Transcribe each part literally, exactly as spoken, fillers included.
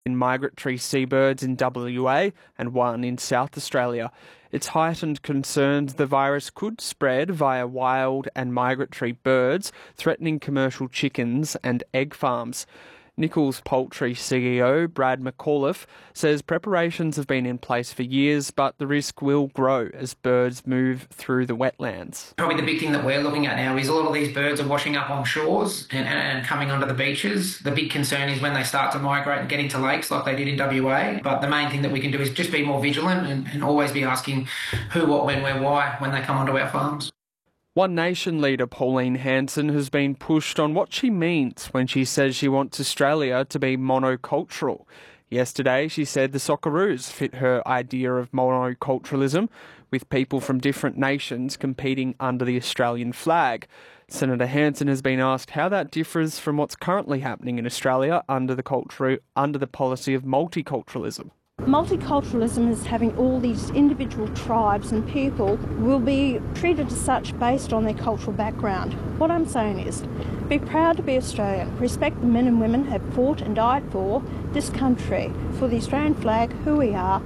in migratory seabirds in W A and one in South Australia. It's heightened concerns the virus could spread via wild and migratory birds, threatening commercial chickens and egg farms. Nichols Poultry C E O Brad McAuliffe says preparations have been in place for years, but the risk will grow as birds move through the wetlands. Probably the big thing that we're looking at now is a lot of these birds are washing up on shores and, and coming onto the beaches. The big concern is when they start to migrate and get into lakes like they did in W A. But the main thing that we can do is just be more vigilant and, and always be asking who, what, when, where, why when they come onto our farms. One Nation leader Pauline Hanson has been pushed on what she means when she says she wants Australia to be monocultural. Yesterday, she said the Socceroos fit her idea of monoculturalism, with people from different nations competing under the Australian flag. Senator Hanson has been asked how that differs from what's currently happening in Australia under the culture, under the policy of multiculturalism. Multiculturalism is having all these individual tribes and people will be treated as such based on their cultural background. What I'm saying is, be proud to be Australian. Respect the men and women who have fought and died for this country, for the Australian flag, who we are.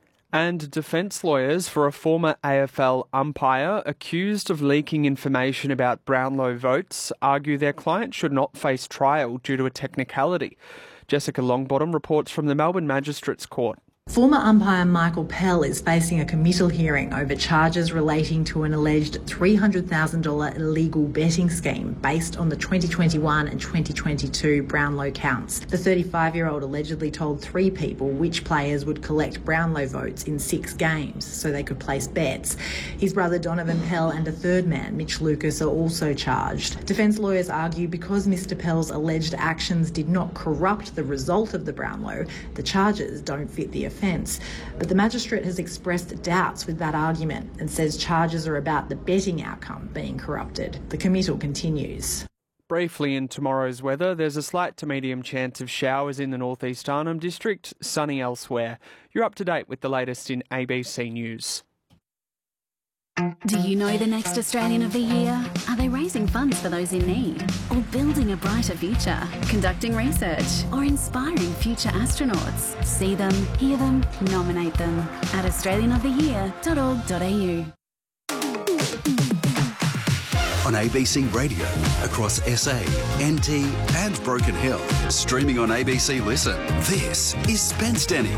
And defence lawyers for a former A F L umpire accused of leaking information about Brownlow votes argue their client should not face trial due to a technicality. Jessica Longbottom reports from the Melbourne Magistrates Court. Former umpire Michael Pell is facing a committal hearing over charges relating to an alleged three hundred thousand dollars illegal betting scheme based on the twenty twenty-one and twenty twenty-two Brownlow counts. The thirty-five-year-old allegedly told three people which players would collect Brownlow votes in six games so they could place bets. His brother Donovan Pell and a third man, Mitch Lucas, are also charged. Defence lawyers argue because Mr Pell's alleged actions did not corrupt the result of the Brownlow, the charges don't fit the offence. But the magistrate has expressed doubts with that argument and says charges are about the betting outcome being corrupted. The committal continues. Briefly in tomorrow's weather, there's a slight to medium chance of showers in the northeast Arnhem District, sunny elsewhere. You're up to date with the latest in A B C News. Do you know the next Australian of the Year? Are they raising funds for those in need? Or building a brighter future? Conducting research? Or inspiring future astronauts? See them, hear them, nominate them at australian of the year dot org dot a u. On A B C Radio, across S A, N T and Broken Hill. Streaming on A B C Listen. This is Spence Denny.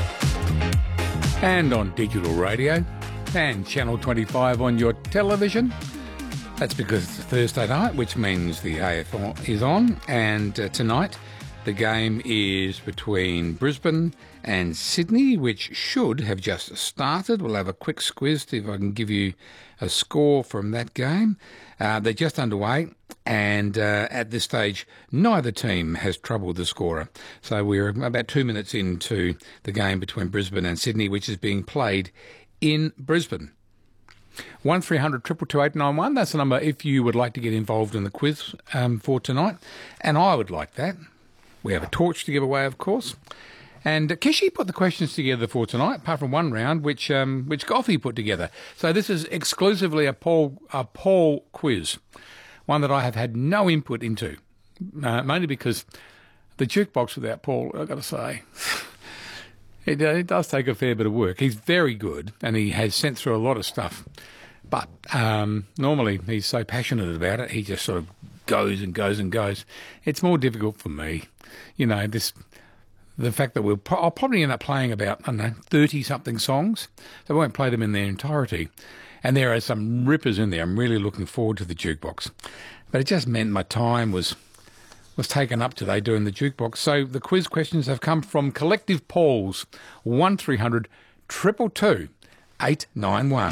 And on digital radio. And Channel twenty-five on your television. That's because it's Thursday night, which means the A F L is on. And uh, tonight, the game is between Brisbane and Sydney, which should have just started. We'll have a quick squiz to see if I can give you a score from that game. Uh, they're just underway, and uh, at this stage, neither team has troubled the scorer. So we're about two minutes into the game between Brisbane and Sydney, which is being played in Brisbane. one three hundred two two two eight nine one, that's the number if you would like to get involved in the quiz um, for tonight. And I would like that. We have a torch to give away, of course. And uh, Kishi put the questions together for tonight, apart from one round, which um, which Goffy put together. So this is exclusively a poll, a poll quiz, one that I have had no input into, uh, mainly because the jukebox without Paul, I've got to say... It, uh, it does take a fair bit of work. He's very good, and he has sent through a lot of stuff. But um, normally he's so passionate about it, he just sort of goes and goes and goes. It's more difficult for me. You know, this the fact that we'll pro- I'll probably end up playing about, I don't know, thirty-something songs. So I won't play them in their entirety. And there are some rippers in there. I'm really looking forward to the jukebox. But it just meant my time was... was taken up today doing the jukebox. So the quiz questions have come from collective polls. one three hundred two two two eight nine one.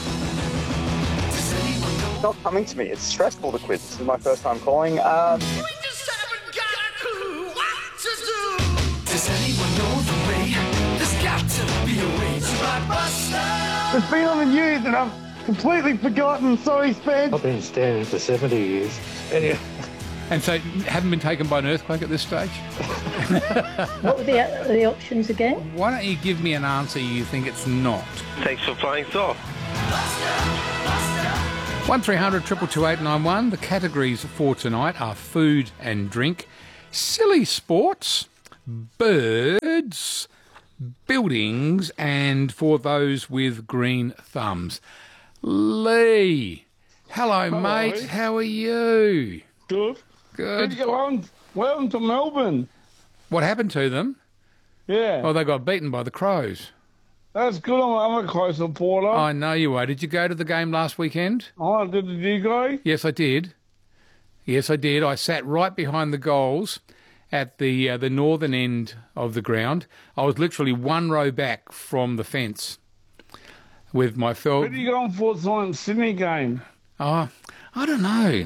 It's not coming to me. It's stressful, the quiz. This is my first time calling. Um... We just haven't got a clue what to do. Does anyone know the way? There's got to be a way to blockbuster. It's been on the news and I've completely forgotten. Sorry, Spence. I've been standing for seventy years. Anyway. And so haven't been taken by an earthquake at this stage? What were the, the options again? Why don't you give me an answer you think it's not? Thanks for playing soft. one three hundred two two two eight nine one. The categories for tonight are food and drink, silly sports, birds, buildings, and for those with green thumbs. Lee, hello, Hello. mate. How are you? Good. Good. Did you go on? Welcome to Melbourne. What happened to them? Yeah. Oh, they got beaten by the Crows. That's good. I'm, I'm a Crow supporter. I know you are. Did you go to the game last weekend? Oh, did, did you go? Yes, I did. Yes, I did. I sat right behind the goals at the uh, the northern end of the ground. I was literally one row back from the fence with my felt. Who did you go on for tonight in Sydney game? Oh, I don't know.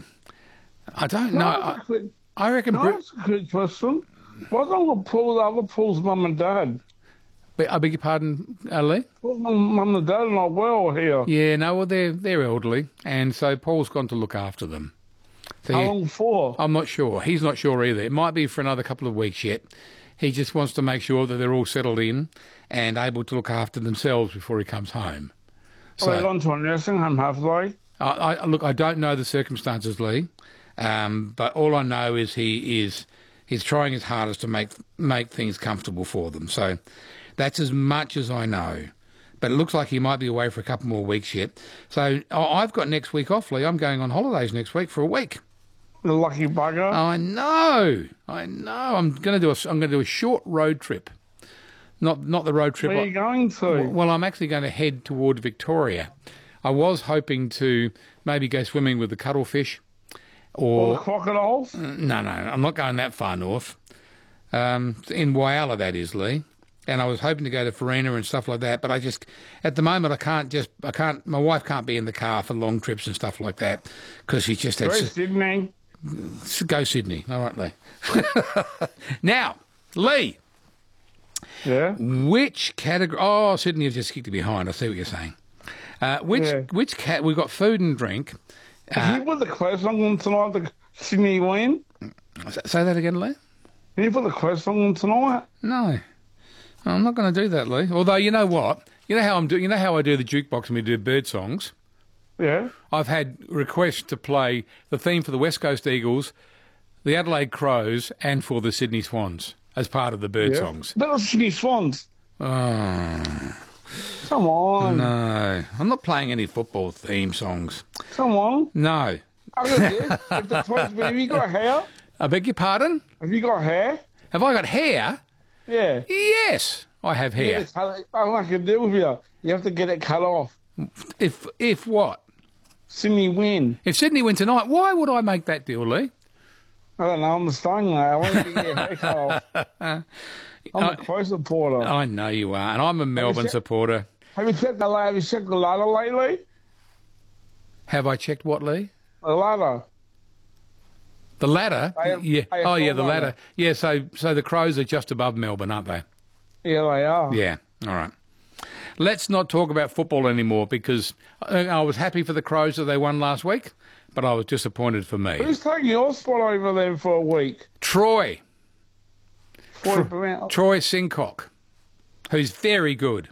I don't know. I, I reckon. No, Bri- that's a good question. Why don't we pull the other Paul's mum and dad? But I beg your pardon, uh, Lee? Paul's mum and dad are not well here. Yeah, no, well, they're, they're elderly, and so Paul's gone to look after them. So, How yeah, long for? I'm not sure. He's not sure either. It might be for another couple of weeks yet. He just wants to make sure that they're all settled in and able to look after themselves before he comes home. So, are they gone to a nursing home, have they? I, I, look, I don't know the circumstances, Lee, um, but all I know is he is he's trying his hardest to make make things comfortable for them. So that's as much as I know. But it looks like he might be away for a couple more weeks yet. So oh, I've got next week off, Lee. I'm going on holidays next week for a week. The lucky bugger. I know, I know. I'm going to do a I'm going to do a short road trip. Not not the road trip. Where are you going to? Well, I'm actually going to head toward Victoria. I was hoping to maybe go swimming with the cuttlefish. Or, or the crocodiles? No, no, I'm not going that far north. Um, in Whyalla, that is, Lee. And I was hoping to go to Farina and stuff like that, but I just, at the moment, I can't just, I can't, my wife can't be in the car for long trips and stuff like that because she's just had... Go Sydney. Go Sydney. All right, Lee. Now, Lee. Yeah? Which category... Oh, Sydney has just kicked it behind. I see what you're saying. Uh, which, Yeah. which cat... We've got food and drink. Can you put the Crow song on tonight, the Sydney win? Say that again, Lee? Can you put the Crow song on tonight? No. I'm not going to do that, Lee. Although, you know what? You know how I'm doing. You know how I do the jukebox and we do bird songs? Yeah. I've had requests to play the theme for the West Coast Eagles, the Adelaide Crows, and for the Sydney Swans as part of the bird yeah. songs. That was Sydney Swans. Oh. Come on. No. I'm not playing any football theme songs. Come on. No. I did. If the Crows, have you got hair? I beg your pardon? Have you got hair? Have I got hair? Yeah. Yes, I have hair. Yeah, I like a deal with you. You have to get it cut off. If if what? Sydney win. If Sydney win tonight, why would I make that deal, Lee? I don't know. I'm a staying there. I want to get your hair cut off. I'm I, a Crow supporter. I know you are, and I'm a Melbourne checked- supporter. Have you checked the ladder? Have you checked the ladder lately? Have I checked what, Lee? The ladder. The ladder? I have- yeah. I have Oh, yeah, no the ladder. ladder. Yeah, so so the Crows are just above Melbourne, aren't they? Yeah, they are. Yeah. All right. Let's not talk about football anymore because I I was happy for the Crows that they won last week, but I was disappointed for me. Who's taking your spot over there for a week? Troy. Troy Brown. Troy Sincock, who's very good.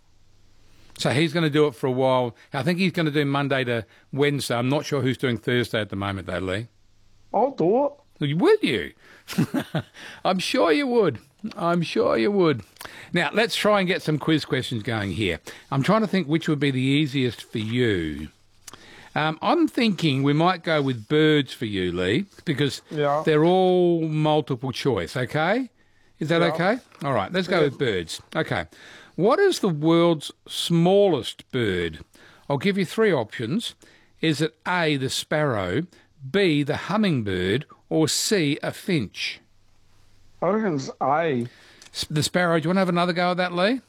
So he's going to do it for a while. I think he's going to do Monday to Wednesday. I'm not sure who's doing Thursday at the moment, though, Lee. I'll do it. Will you? I'm sure you would. I'm sure you would. Now, let's try and get some quiz questions going here. I'm trying to think which would be the easiest for you. Um, I'm thinking we might go with birds for you, Lee, because Yeah. they're all multiple choice, okay? Is that Yeah. okay? All right, let's go with birds. Okay. What is the world's smallest bird? I'll give you three options. Is it A, the sparrow, B, the hummingbird, or C, a finch? I reckon it's A. S- The sparrow, do you want to have another go at that, Lee?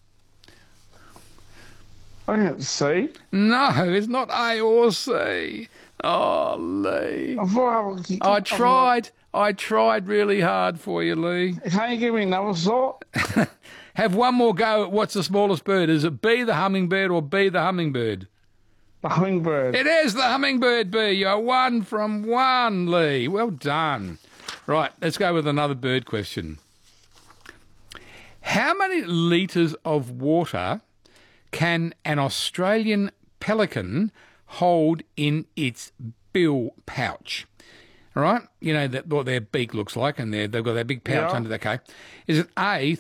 I reckon it's C. No, it's not A or C. Oh, Lee. I thought I, I tried. I tried really hard for you, Lee. Can't you give me another shot? Have one more go at what's the smallest bird. Is it B, the hummingbird, or B, the hummingbird? The hummingbird. It is the hummingbird, B. You're one from one, Lee. Well done. Right, let's go with another bird question. How many litres of water can an Australian pelican hold in its bill pouch? all right? You know that what their beak looks like, and they've got that big pouch Yeah. under the, okay? Is it A,